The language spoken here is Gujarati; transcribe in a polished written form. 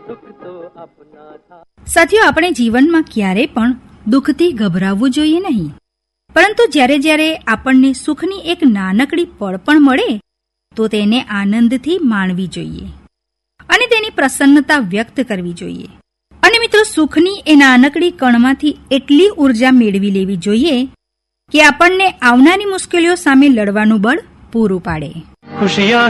સાથીઓ, આપણે જીવનમાં ક્યારેય પણ દુઃખથી ગભરાવવું જોઈએ નહીં, પરંતુ જ્યારે જ્યારે આપણને સુખની એક નાનકડી પળ પણ મળે તો તેને આનંદથી માણવી જોઈએ અને તેની પ્રસન્નતા વ્યક્ત કરવી જોઈએ. અને મિત્રો, સુખની એ નાનકડી કણમાંથી એટલી ઉર્જા મેળવી લેવી જોઈએ કે આપણને આવનારી મુશ્કેલીઓ સામે લડવાનું બળ પૂરું પાડે.